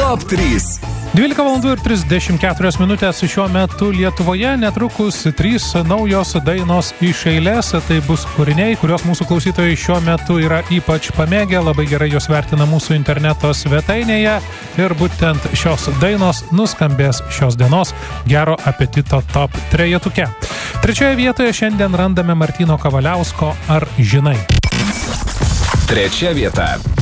Top 3. 12 valandų ir 34 minutės šiuo metu Lietuvoje, netrukus 3 naujos dainos iš eilės. Tai bus kūriniai, kurios mūsų klausytojai šiuo metu yra ypač pamėgę, labai gerai jos vertina mūsų interneto svetainėje. Ir būtent šios dainos nuskambės šios dienos Gero apetito top 3-tuke. Trečioje vietoje šiandien randame Martyno Kavaliausko Ar žinai. Trečia vieta.